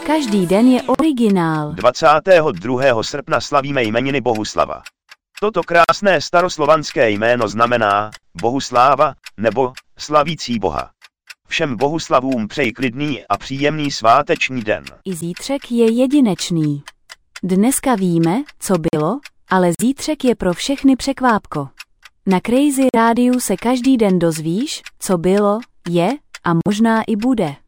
Každý den je originál. 22. srpna slavíme jmeniny Bohuslava. Toto krásné staroslovanské jméno znamená Bohusláva nebo slavící Boha. Všem Bohuslavům přeji klidný a příjemný sváteční den. I zítřek je jedinečný. Dneska víme, co bylo, ale zítřek je pro všechny překvápko. Na Crazy Rádiu se každý den dozvíš, co bylo, je a možná i bude.